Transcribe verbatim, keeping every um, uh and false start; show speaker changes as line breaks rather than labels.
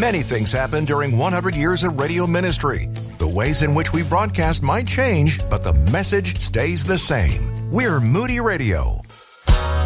Many things happen during one hundred years of radio ministry. The ways in which we broadcast might change, but the message stays the same. We're Moody Radio.